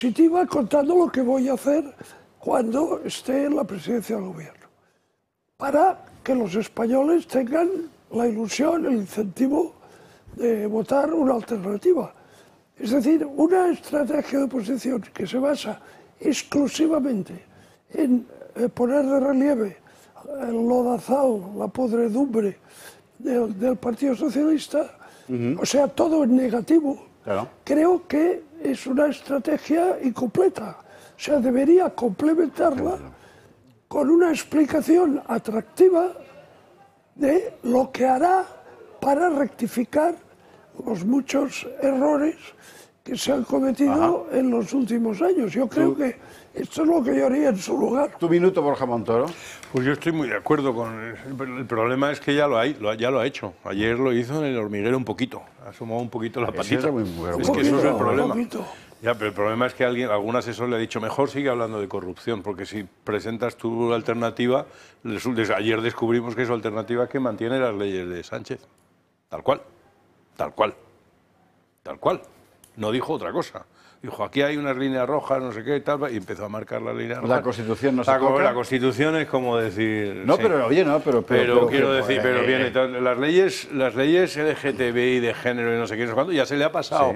Positiva contando lo que voy a hacer cuando esté en la presidencia del gobierno, para que los españoles tengan la ilusión, el incentivo de votar una alternativa. Es decir, una estrategia de oposición que se basa exclusivamente en poner de relieve el lodazal, la podredumbre del Partido Socialista, o sea, todo en negativo, claro. Creo que es una estrategia incompleta. O sea, debería complementarla con una explicación atractiva de lo que hará para rectificar los muchos errores que se han cometido en los últimos años. Yo creo que esto es lo que yo haría en su lugar. Tu minuto, Borja Montoro. Pues yo estoy muy de acuerdo con el problema es que ya lo ha hecho. Ayer lo hizo en el hormiguero un poquito, ha asomado un poquito la patita. Es que eso es el problema. Ya, pero el problema es que algún asesor le ha dicho mejor sigue hablando de corrupción, porque si presentas tu alternativa, ayer descubrimos que su alternativa es que mantiene las leyes de Sánchez. Tal cual, tal cual, tal cual. No dijo otra cosa. Dijo, aquí hay unas líneas rojas, no sé qué y tal, y empezó a marcar las líneas rojas. La Constitución no se toca. La Constitución es como decir... No, sí. pero oye, no, pero quiero decir, pero viene, las leyes LGTBI de género y no sé qué, no sé cuándo, ya se le ha pasado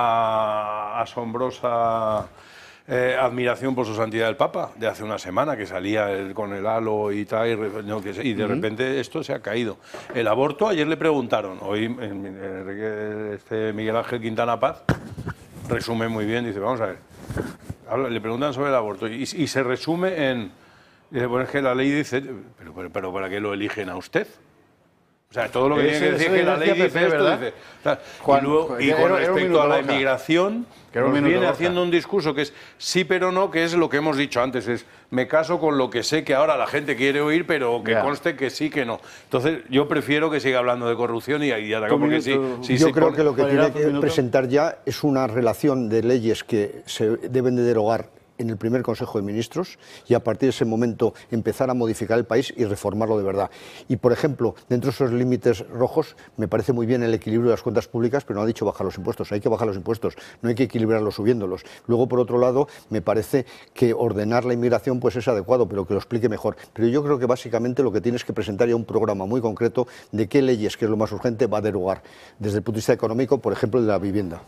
la asombrosa admiración por su santidad el Papa, de hace una semana, que salía con el halo y tal, y de repente esto se ha caído. El aborto, ayer le preguntaron, hoy Miguel Ángel Quintana Paz resume muy bien, dice, vamos a ver, le preguntan sobre el aborto y se resume en, dice, bueno, es que la ley dice, pero ¿para qué lo eligen a usted? O sea, todo lo que tiene que decir que la ley dice esto, dice... O sea, y con respecto a la inmigración, nos viene haciendo un discurso que es sí pero no, que es lo que hemos dicho antes, es me caso con lo que sé que ahora la gente quiere oír, pero que conste que sí, que no. Entonces, yo prefiero que siga hablando de corrupción y porque yo creo que lo que tiene que presentar ya es una relación de leyes que se deben de derogar en el primer Consejo de Ministros y a partir de ese momento empezar a modificar el país y reformarlo de verdad. Y, por ejemplo, dentro de esos límites rojos, me parece muy bien el equilibrio de las cuentas públicas, pero no ha dicho bajar los impuestos. Hay que bajar los impuestos, no hay que equilibrarlos subiéndolos. Luego, por otro lado, me parece que ordenar la inmigración pues es adecuado, pero que lo explique mejor. Pero yo creo que básicamente lo que tienes que presentar ya un programa muy concreto de qué leyes, que es lo más urgente, va a derogar. Desde el punto de vista económico, por ejemplo, de la vivienda.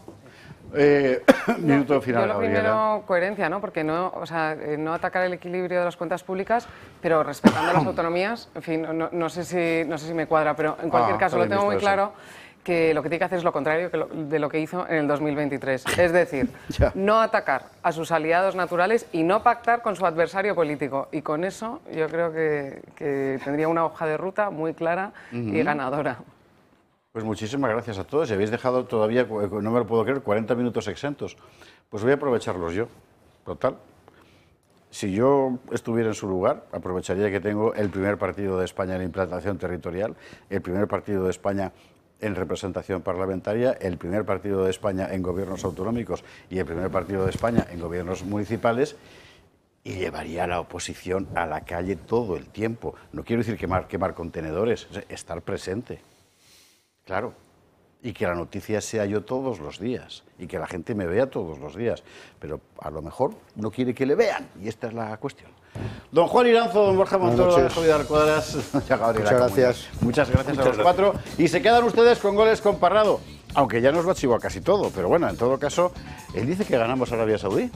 Minuto final. Yo lo primero, coherencia, ¿no? Porque no atacar el equilibrio de las cuentas públicas, pero respetando las autonomías, en fin, no sé si me cuadra, pero en cualquier caso lo tengo muy claro que lo que tiene que hacer es lo contrario de lo que hizo en el 2023. Es decir, no atacar a sus aliados naturales y no pactar con su adversario político. Y con eso yo creo que tendría una hoja de ruta muy clara y ganadora. Pues muchísimas gracias a todos. Y habéis dejado todavía, no me lo puedo creer, 40 minutos exentos. Pues voy a aprovecharlos yo. Total. Si yo estuviera en su lugar, aprovecharía que tengo el primer partido de España en implantación territorial, el primer partido de España en representación parlamentaria, el primer partido de España en gobiernos autonómicos y el primer partido de España en gobiernos municipales, y llevaría a la oposición a la calle todo el tiempo. No quiero decir quemar contenedores, estar presente. Claro, y que la noticia sea yo todos los días, y que la gente me vea todos los días, pero a lo mejor no quiere que le vean, y esta es la cuestión. Don Juan Iranzo, don Borja Montoro, don Alejo Vidal Cuadras, muchas gracias. Muchas gracias a los cuatro, y se quedan ustedes con Goles con Parrado, aunque ya nos lo ha chivado casi todo, pero bueno, en todo caso, él dice que ganamos a Arabia Saudí.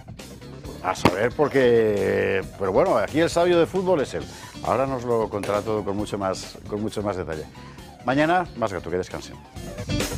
A saber, porque... Pero bueno, aquí el sabio de fútbol es él. Ahora nos lo contará todo con mucho más detalle. Mañana, más gato, que descansen.